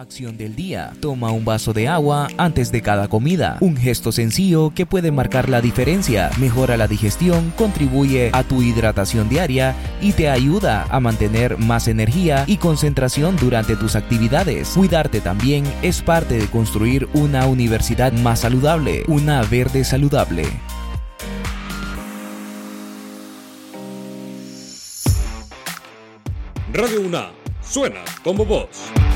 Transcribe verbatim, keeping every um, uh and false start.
Acción del día. Toma un vaso de agua antes de cada comida. Un gesto sencillo que puede marcar la diferencia. Mejora la digestión, contribuye a tu hidratación diaria y te ayuda a mantener más energía y concentración durante tus actividades. Cuidarte también es parte de construir una universidad más saludable, una verde saludable. Radio UNAM suena como voz.